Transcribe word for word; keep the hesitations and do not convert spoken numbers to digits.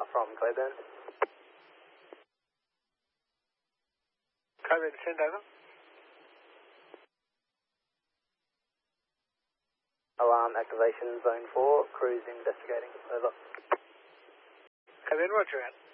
from Claiborne. Claiborne, send over. Alarm activation zone four, crews investigating. Over. Claiborne, roger out.